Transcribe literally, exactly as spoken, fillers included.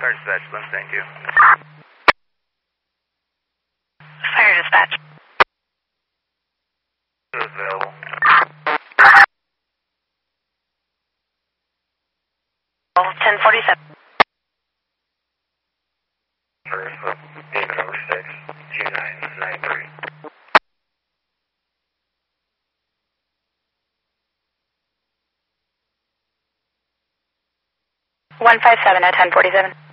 Fire dispatch, Slim, thank you. Fire dispatch. Available. ten forty-seven. David over six, two nine nine three. one five seven at ten forty-seven.